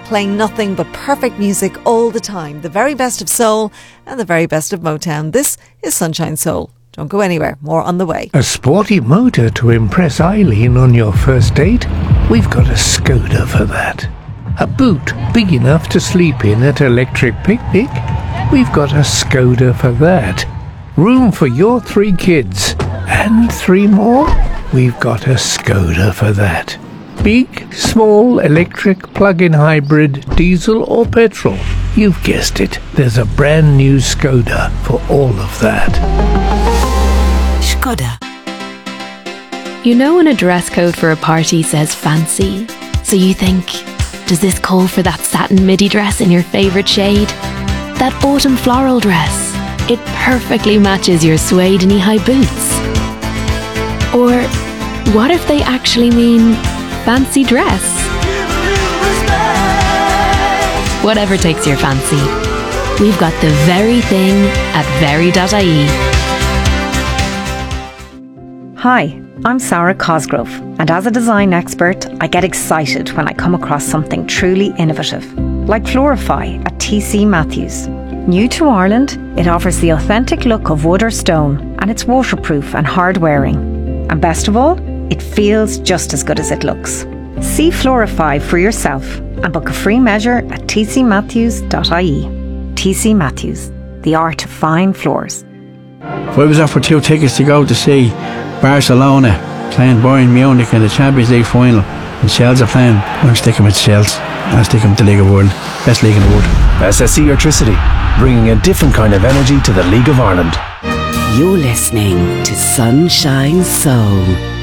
playing nothing but perfect music all the time. The very best of soul and the very best of Motown. This is Sunshine Soul. Don't go anywhere. More on the way. A sporty motor to impress Eileen on your first date? We've got a Skoda for that. A boot big enough to sleep in at Electric Picnic? We've got a Skoda for that. Room for your 3 kids and 3 more? We've got a Skoda for that. Big, small, electric, plug-in hybrid, diesel or petrol? You've guessed it. There's a brand new Skoda for all of that. Skoda. You know when a dress code for a party says fancy? So you think, does this call for that satin midi dress in your favourite shade? That autumn floral dress? It perfectly matches your suede knee-high boots. Or what if they actually mean fancy dress? Whatever takes your fancy. We've got the very thing at very.ie. Hi, I'm Sarah Cosgrove, and as a design expert, I get excited when I come across something truly innovative, like Florify at TC Matthews. New to Ireland, it offers the authentic look of wood or stone, and it's waterproof and hard wearing. And best of all, it feels just as good as it looks. See Florify for yourself and book a free measure at tcmatthews.ie. TC Matthews, the art of fine floors. If I was offered 2 tickets to go to see Barcelona playing Bayern Munich in the Champions League final and Shels are playing, I'm sticking with Shels. I'll stick with the League of Ireland. Best league in the world. SSE Electricity, bringing a different kind of energy to the League of Ireland. You're listening to Sunshine Soul